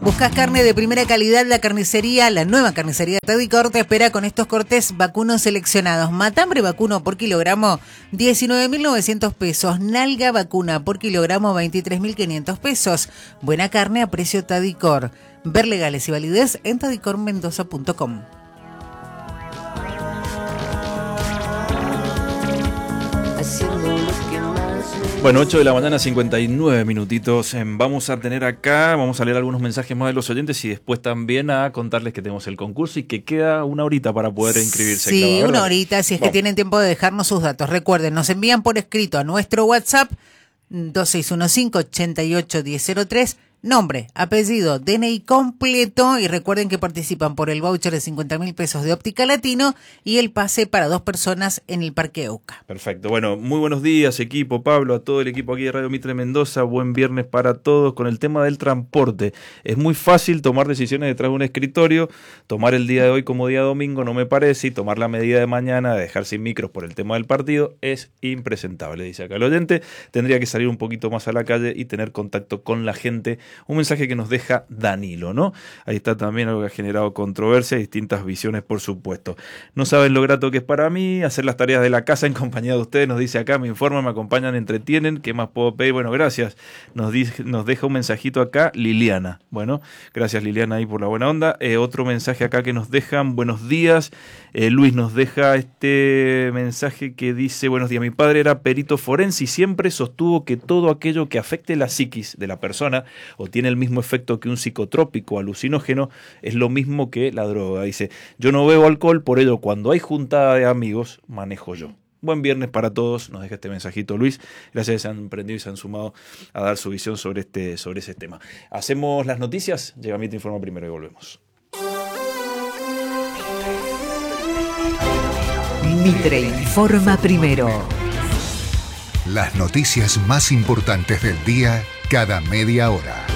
Buscas carne de primera calidad, la nueva carnicería Tadicor te espera con estos cortes vacunos seleccionados. Matambre vacuno por kilogramo, 19.900 pesos. Nalga vacuna por kilogramo, 23.500 pesos. Buena carne a precio Tadicor. Ver legales y validez en tadicormendoza.com. Bueno, 8 de la mañana, 59 minutitos. Vamos a leer algunos mensajes más de los oyentes y después también a contarles que tenemos el concurso y que queda una horita para poder inscribirse. Sí, Clava, una horita, si es que tienen tiempo de dejarnos sus datos. Recuerden, nos envían por escrito a nuestro WhatsApp 2615-881003. Nombre, apellido, DNI completo y recuerden que participan por el voucher de 50.000 pesos de Óptica Latino y el pase para 2 personas en el Parque Euca. Perfecto. Bueno, muy buenos días, equipo, Pablo, a todo el equipo aquí de Radio Mitre Mendoza. Buen viernes para todos. Con el tema del transporte, es muy fácil tomar decisiones detrás de un escritorio. Tomar el día de hoy como día domingo no me parece, y tomar la medida de mañana de dejar sin micros por el tema del partido es impresentable, dice acá el oyente. Tendría que salir un poquito más a la calle y tener contacto con la gente. Un mensaje que nos deja Danilo, ¿no? Ahí está también algo que ha generado controversia y distintas visiones, por supuesto. No saben lo grato que es para mí hacer las tareas de la casa en compañía de ustedes, nos dice acá, me informan, me acompañan, entretienen. ¿Qué más puedo pedir? Bueno, gracias. Nos deja un mensajito acá Liliana. Bueno, gracias Liliana ahí por la buena onda. Otro mensaje acá que nos dejan, buenos días. Luis nos deja este mensaje que dice, buenos días, mi padre era perito forense y siempre sostuvo que todo aquello que afecte la psiquis de la persona o tiene el mismo efecto que un psicotrópico alucinógeno es lo mismo que la droga. Dice, yo no bebo alcohol, por ello cuando hay juntada de amigos manejo yo. Buen viernes para todos, nos deja este mensajito Luis. Gracias que se han prendido y se han sumado a dar su visión sobre ese tema. Hacemos las noticias, llega Mitre Informa primero y volvemos. Mitre Informa primero. Las noticias más importantes del día cada media hora.